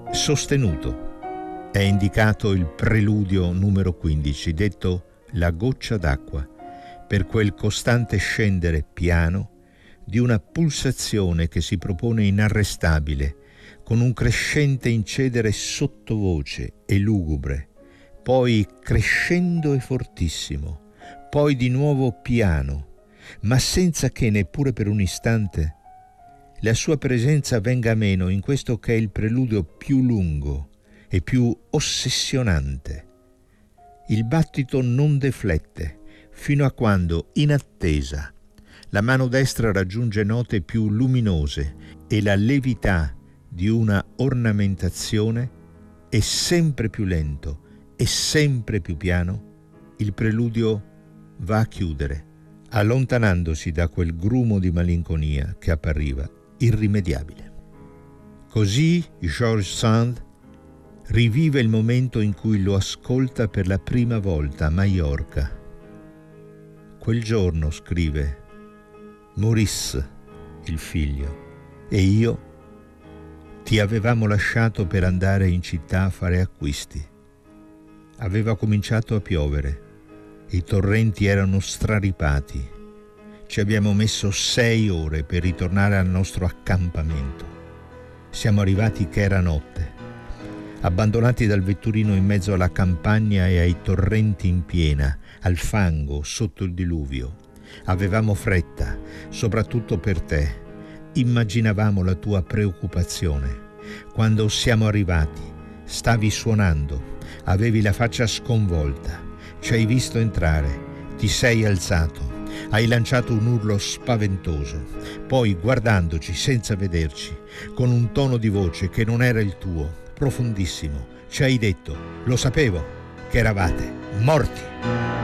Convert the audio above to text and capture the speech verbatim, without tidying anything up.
sostenuto. È indicato il preludio numero quindici, detto la goccia d'acqua, per quel costante scendere piano di una pulsazione che si propone inarrestabile, con un crescente incedere sottovoce e lugubre, poi crescendo e fortissimo, poi di nuovo piano, ma senza che neppure per un istante la sua presenza venga meno in questo che è il preludio più lungo e più ossessionante. Il battito non deflette fino a quando, in attesa, la mano destra raggiunge note più luminose e la levità di una ornamentazione è sempre più lento e sempre più piano, il preludio va a chiudere, allontanandosi da quel grumo di malinconia che appariva irrimediabile. Così George Sand rivive il momento in cui lo ascolta per la prima volta a Maiorca. Quel giorno, scrive, Maurice, il figlio, e io ti avevamo lasciato per andare in città a fare acquisti. Aveva cominciato a piovere, i torrenti erano straripati. Ci abbiamo messo sei ore per ritornare al nostro accampamento. Siamo arrivati che era notte. Abbandonati dal vetturino in mezzo alla campagna e ai torrenti in piena, al fango sotto il diluvio. Avevamo fretta, soprattutto per te. Immaginavamo la tua preoccupazione. Quando siamo arrivati, stavi suonando, avevi la faccia sconvolta, ci hai visto entrare, ti sei alzato, hai lanciato un urlo spaventoso, poi guardandoci senza vederci, con un tono di voce che non era il tuo, profondissimo, ci hai detto, lo sapevo, che eravate morti.